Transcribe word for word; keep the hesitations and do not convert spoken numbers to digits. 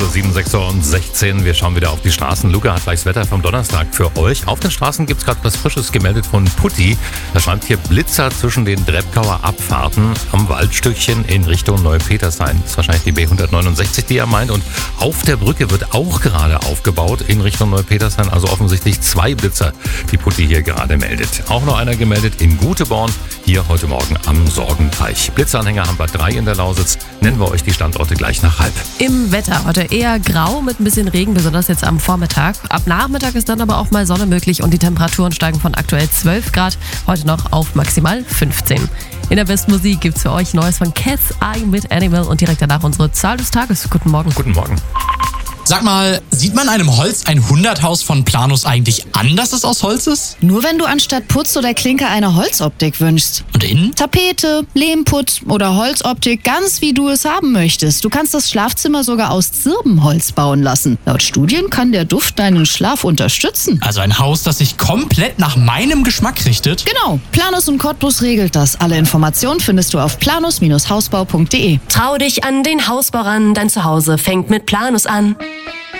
Viertel sieben, sechs Uhr und sechzehn. Wir schauen wieder auf die Straßen. Luca hat gleich das Wetter vom Donnerstag für euch. Auf den Straßen gibt es gerade was Frisches gemeldet von Putti. Da schreibt hier Blitzer zwischen den Dreppkauer Abfahrten am Waldstückchen in Richtung Neupetershain. Das ist wahrscheinlich die B hundertneunundsechzig, die er meint. Und auf der Brücke wird auch gerade aufgebaut in Richtung Neupetershain. Also offensichtlich zwei Blitzer, die Putti hier gerade meldet. Auch noch einer gemeldet in Guteborn, hier heute Morgen am Sorgenteich. Blitzanhänger haben wir drei in der Lausitz. Nennen wir euch die Standorte gleich nach halb. Im Wetter heute eher grau mit ein bisschen Regen, besonders jetzt am Vormittag. Ab Nachmittag ist dann aber auch mal Sonne möglich und die Temperaturen steigen von aktuell zwölf Grad heute noch auf maximal fünfzehn. In der besten Musik gibt's für euch Neues von Cat's Eye mit Animal und direkt danach unsere Zahl des Tages. Guten Morgen. Guten Morgen. Sag mal, sieht man einem Holz hundert-Haus von Planus eigentlich an, dass es aus Holz ist? Nur wenn du anstatt Putz oder Klinker eine Holzoptik wünschst. Und innen? Tapete, Lehmputz oder Holzoptik, ganz wie du es haben möchtest. Du kannst das Schlafzimmer sogar aus Zirbenholz bauen lassen. Laut Studien kann der Duft deinen Schlaf unterstützen. Also ein Haus, das sich komplett nach meinem Geschmack richtet? Genau, Planus und Cottbus regelt das. Alle Informationen findest du auf planus Bindestrich hausbau punkt de. Trau dich an den Hausbau ran, dein Zuhause fängt mit Planus an.